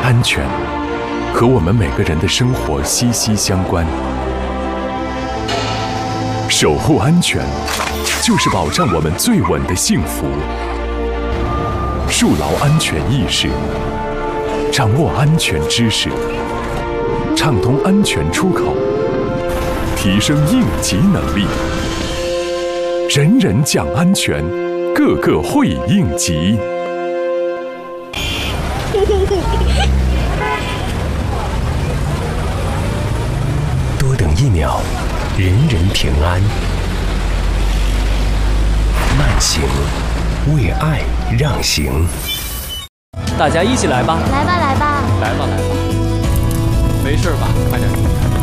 安全和我们每个人的生活息息相关。守护安全，就是保障我们最稳的幸福。树牢安全意识，掌握安全知识，畅通安全出口，提升应急能力。人人讲安全，个个会应急。 多等1秒，人人平安。慢行，为爱让行。 大家一起来吧！ 来吧，来吧！ 来吧，来吧！没事吧？快点。